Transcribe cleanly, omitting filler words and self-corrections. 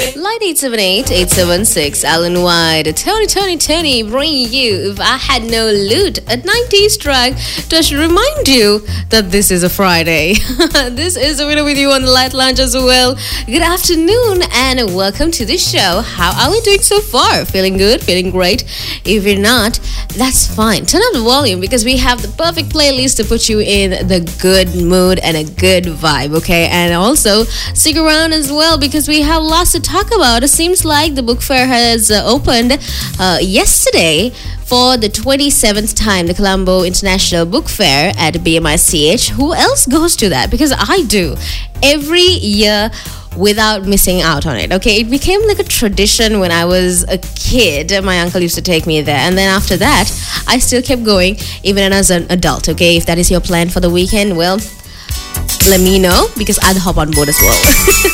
Line 878-876, Alan White, Tony, bringing you If I Had No Loot, a 90s track to remind you that this is a Friday. This is a winner with you on the Light Lounge as well. Good afternoon and welcome to the show. How are we doing so far? Feeling good? Feeling great? If you're not, that's fine. Turn up the volume because we have the perfect playlist to put you in the good mood and a good vibe, okay? And also, stick around as well because we have lots to talk about. It seems like the book fair has opened yesterday for the 27th time, the Colombo International Book Fair at BMICH. Who else goes to that? Because I do every year without missing out on it. Okay, it became like a tradition when I was a kid. My uncle used to take me there, and then after that I still kept going even as an adult. Okay, if that is your plan for the weekend, well, let me know because I'd hop on board as well.